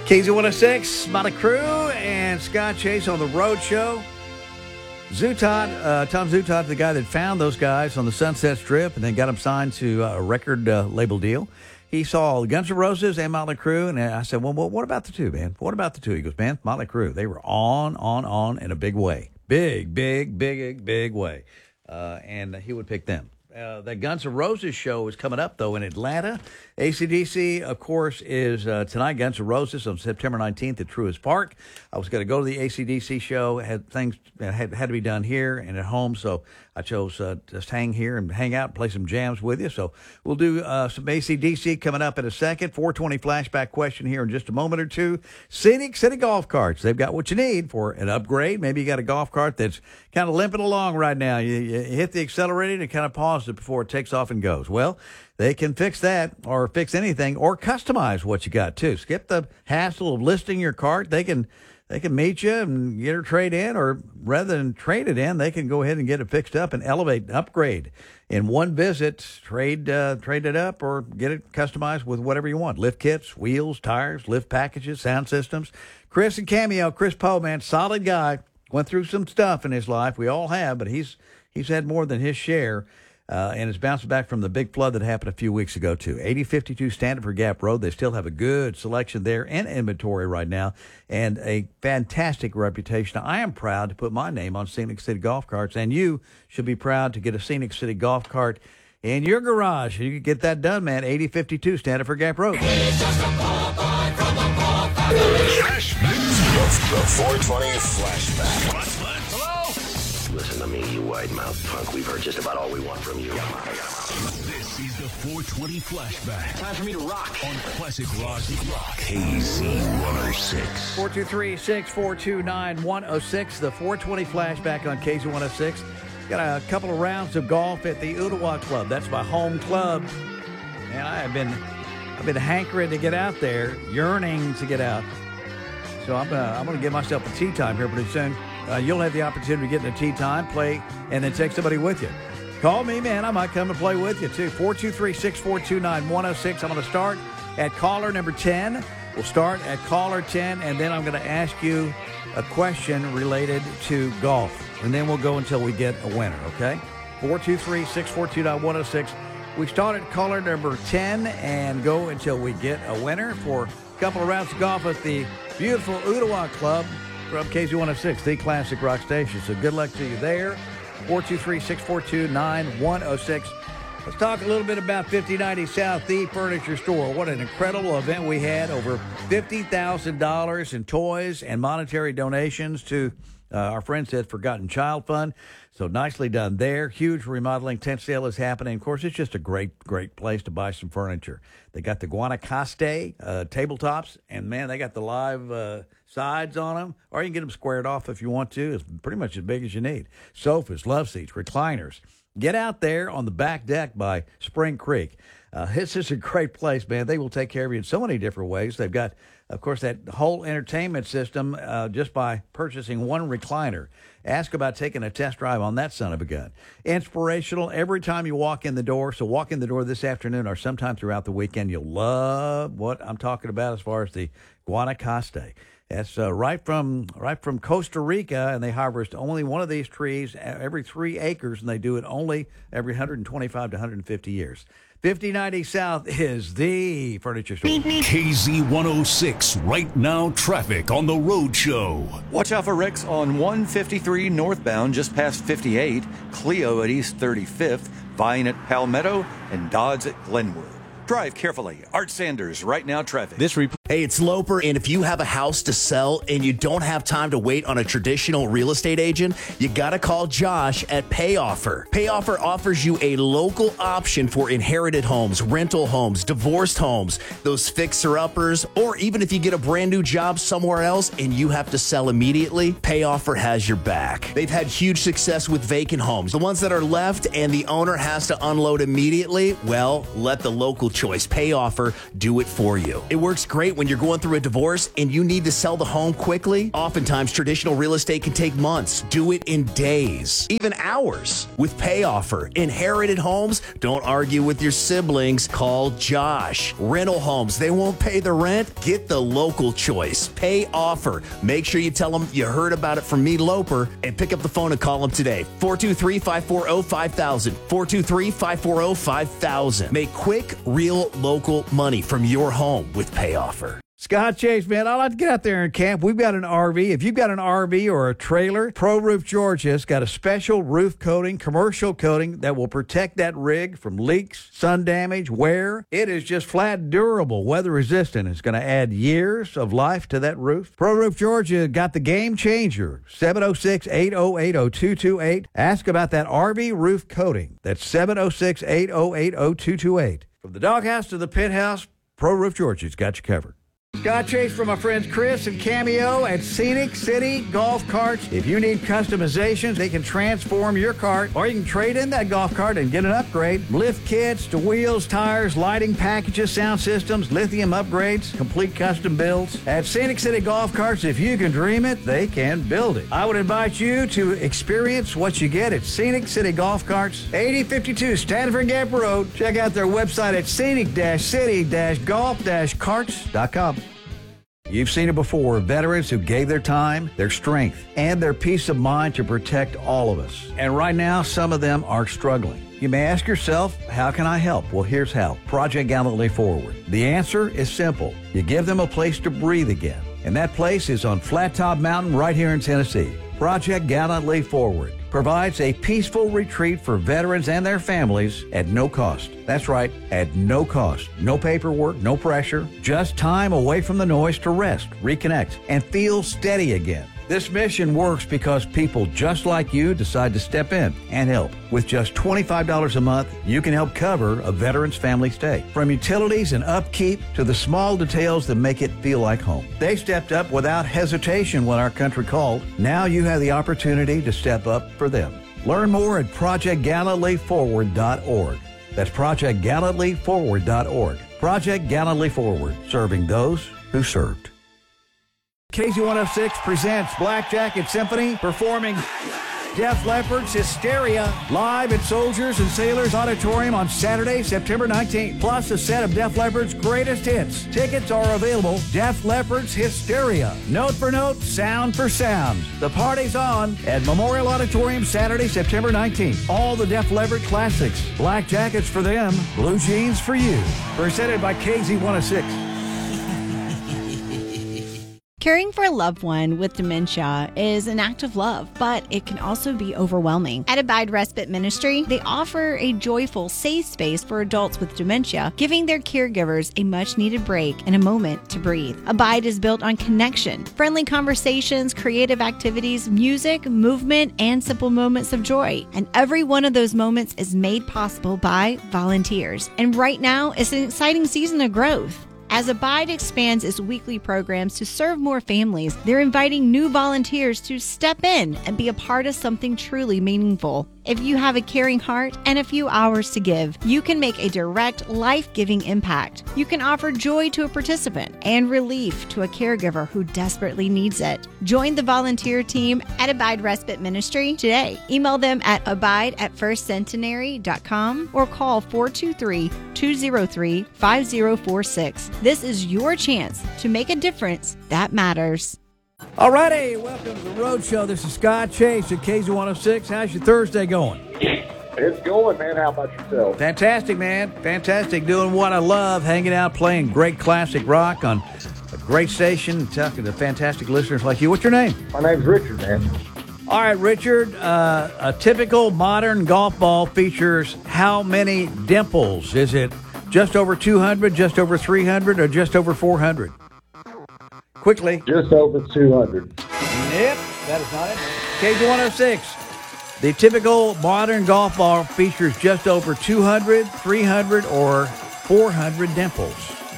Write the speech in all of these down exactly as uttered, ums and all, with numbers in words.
K Z one oh six, Motley Crue, and Scott Chase on the Road Show. Zutaut, uh, Tom Zutaut, the guy that found those guys on the Sunset Strip and then got them signed to a record uh, label deal. He saw Guns N' Roses and Motley Crue, and I said, well, well, what about the two, man? What about the two? He goes, man, Motley Crue, they were on, on, on in a big way. Big, big, big, big way. Uh, and he would pick them. Uh, the Guns N' Roses show is coming up, though, in Atlanta. A C D C, of course, is uh, tonight, Guns N' Roses on September nineteenth at Truist Park. I was going to go to the A C D C show. Had things had, had to be done here and at home, so I chose uh, just hang here and hang out and play some jams with you. So we'll do uh, some A C D C coming up in a second. four twenty flashback question here in just a moment or two. Scenic City Golf Carts. They've got what you need for an upgrade. Maybe you got a golf cart that's kind of limping along right now. You, you hit the accelerator and kind of pause it before it takes off and goes. Well, they can fix that or fix anything or customize what you got, too. Skip the hassle of listing your cart. They can they can meet you and get her trade in, or rather than trade it in, they can go ahead and get it fixed up and elevate and upgrade in one visit. Trade uh, trade it up or get it customized with whatever you want. Lift kits, wheels, tires, lift packages, sound systems. Chris and Cameo, Chris Poe, man, solid guy. Went through some stuff in his life. We all have, but he's he's had more than his share. Uh, and is bouncing back from the big flood that happened a few weeks ago, too. eighty fifty-two Standard Gap Road. They still have a good selection there and inventory right now and a fantastic reputation. I am proud to put my name on Scenic City Golf Carts, and you should be proud to get a Scenic City Golf Cart in your garage. You can get that done, man. eighty fifty-two Standard Gap Road. It's just a Popeye from the Popeye. The four twenty flashback. What, what? Hello? Listen to me, you wide-mouthed punk. We've heard just about all we want from you. This is the four twenty flashback. Time for me to rock. On Classic Rock. K Z one oh six. four two three, six four two, nine one oh six. The four twenty flashback on K Z one oh six. Got a couple of rounds of golf at the Ooltewah Club. That's my home club. And I have been, I've been hankering to get out there, yearning to get out. So I'm gonna, I'm gonna give myself a tee time here pretty soon. Uh, you'll have the opportunity to get in a tee time, play, and then take somebody with you. Call me, man. I might come and play with you, too. four two three, six four two, nine one oh six. I'm going to start at caller number ten. We'll start at caller ten, and then I'm going to ask you a question related to golf. And then we'll go until we get a winner, okay? four two three, six four two, nine one oh six. We start at caller number ten and go until we get a winner for a couple of rounds of golf at the beautiful Ooltewah Club from K Z one oh six, the classic rock station. So good luck to you there. four two three, six four two, nine one oh six. Let's talk a little bit about fifty ninety South, the furniture store. What an incredible event we had. Over fifty thousand dollars in toys and monetary donations to uh, our friends at Forgotten Child Fund. So nicely done there. Huge remodeling. Tent sale is happening. Of course, it's just a great, great place to buy some furniture. They got the Guanacaste uh, tabletops, and, man, they got the live uh, sides on them. Or you can get them squared off if you want to. It's pretty much as big as you need. Sofas, love seats, recliners. Get out there on the back deck by Spring Creek. Uh, this is a great place, man. They will take care of you in so many different ways. They've got, of course, that whole entertainment system uh, just by purchasing one recliner. Ask about taking a test drive on that son of a gun. Inspirational every time you walk in the door. So walk in the door this afternoon or sometime throughout the weekend. You'll love what I'm talking about as far as the Guanacaste. That's uh, right from right from Costa Rica, and they harvest only one of these trees every three acres, and they do it only every one hundred twenty-five to one hundred fifty years. fifty ninety South is the furniture store. K Z one oh six, right now traffic on the Road Show. Watch out for wrecks on one fifty-three northbound just past fifty-eight, Clio at East thirty-fifth, Vine at Palmetto, and Dodds at Glenwood. Drive carefully. Art Sanders, right now traffic. This report. Hey, it's Loper, and if you have a house to sell and you don't have time to wait on a traditional real estate agent, you got to call Josh at PayOffer. PayOffer offers you a local option for inherited homes, rental homes, divorced homes, those fixer-uppers, or even if you get a brand new job somewhere else and you have to sell immediately, PayOffer has your back. They've had huge success with vacant homes. The ones that are left and the owner has to unload immediately, well, let the local choice, PayOffer, do it for you. It works great when you're going through a divorce and you need to sell the home quickly? Oftentimes, traditional real estate can take months. Do it in days, even hours. With Pay Offer, inherited homes, don't argue with your siblings. Call Josh. Rental homes, they won't pay the rent? Get the local choice. Pay Offer. Make sure you tell them you heard about it from me, Loper, and pick up the phone and call them today. four two three, five four zero, five thousand. four two three, five four zero, five thousand. Make quick, real, local money from your home with Pay Offer. Scott Chase, man, I like to get out there and camp. We've got an R V. If you've got an R V or a trailer, Pro Roof Georgia's got a special roof coating, commercial coating that will protect that rig from leaks, sun damage, wear. It is just flat durable, weather resistant. It's going to add years of life to that roof. Pro Roof Georgia got the game changer. seven oh six, eight oh eight, oh two two eight. Ask about that R V roof coating. That's seven oh six, eight oh eight, oh two two eight. From the doghouse to the pit house, Pro Roof Georgia's got you covered. Scott Chase from my friends Chris and Cameo at Scenic City Golf Carts. If you need customizations, they can transform your cart, or you can trade in that golf cart and get an upgrade. Lift kits to wheels, tires, lighting packages, sound systems, lithium upgrades, complete custom builds. At Scenic City Golf Carts, if you can dream it, they can build it. I would invite you to experience what you get at Scenic City Golf Carts, eighty fifty-two Stanford Gap Road. Check out their website at scenic city golf carts dot com. You've seen it before, veterans who gave their time, their strength, and their peace of mind to protect all of us. And right now, some of them are struggling. You may ask yourself, how can I help? Well, here's how. Project Gallantly Forward. The answer is simple. You give them a place to breathe again. And that place is on Flat Top Mountain right here in Tennessee. Project Gallantly Forward provides a peaceful retreat for veterans and their families at no cost. That's right, at no cost. No paperwork, no pressure, just time away from the noise to rest, reconnect, and feel steady again. This mission works because people just like you decide to step in and help. With just twenty-five dollars a month, you can help cover a veteran's family stay. From utilities and upkeep to the small details that make it feel like home. They stepped up without hesitation when our country called. Now you have the opportunity to step up for them. Learn more at project gallantly forward dot org. That's project gallantly forward dot org. Project Gallantly Forward, serving those who served. K Z one oh six presents Black Jacket Symphony performing Def Leppard's Hysteria live at Soldiers and Sailors Auditorium on Saturday, September nineteenth. Plus a set of Def Leppard's greatest hits. Tickets are available. Def Leppard's Hysteria. Note for note, sound for sound. The party's on at Memorial Auditorium Saturday, September nineteenth. All the Def Leppard classics. Black jackets for them, blue jeans for you. Presented by K Z one oh six. Caring for a loved one with dementia is an act of love, but it can also be overwhelming. At Abide Respite Ministry, they offer a joyful, safe space for adults with dementia, giving their caregivers a much-needed break and a moment to breathe. Abide is built on connection, friendly conversations, creative activities, music, movement, and simple moments of joy. And every one of those moments is made possible by volunteers. And right now, it's an exciting season of growth. As Abide expands its weekly programs to serve more families, they're inviting new volunteers to step in and be a part of something truly meaningful. If you have a caring heart and a few hours to give, you can make a direct, life-giving impact. You can offer joy to a participant and relief to a caregiver who desperately needs it. Join the volunteer team at Abide Respite Ministry today. Email them at abide at first centenary dot com or call four two three, two oh three, five oh four six. This is your chance to make a difference that matters. All righty, welcome to the Road Show. This is Scott Chase at K Z one oh six. How's your Thursday going? It's going, man. How about yourself? Fantastic, man. Fantastic. Doing what I love, hanging out, playing great classic rock on a great station, talking to fantastic listeners like you. What's your name? My name's Richard, man. All right, Richard. Uh, a typical modern golf ball features how many dimples? Is it just over two hundred, just over three hundred, or just over four hundred? Quickly. Just over two hundred. Yep, that is not it. K Z one oh six. The typical modern golf ball features just over two hundred, three hundred, or four hundred dimples.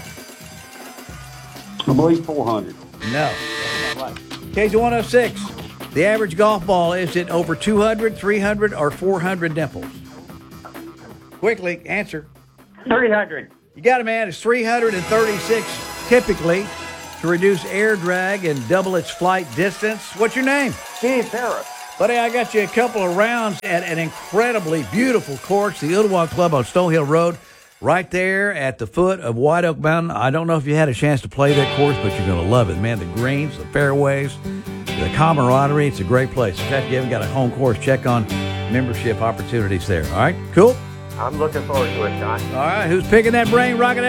I believe four hundred. No, that's not right. K Z one oh six. The average golf ball, is it over two hundred, three hundred, or four hundred dimples? Quickly, answer. three hundred. You got it, man. It's three hundred thirty-six typically to reduce air drag and double its flight distance. What's your name? Steve Harris. Buddy, I got you a couple of rounds at an incredibly beautiful course, the Ooltewah Club on Stone Hill Road, right there at the foot of White Oak Mountain. I don't know if you had a chance to play that course, but you're going to love it, man. The greens, the fairways, the camaraderie. It's a great place. In fact, if you haven't got a home course, check on membership opportunities there. All right, cool? I'm looking forward to it, John. All right, who's picking that brain rocket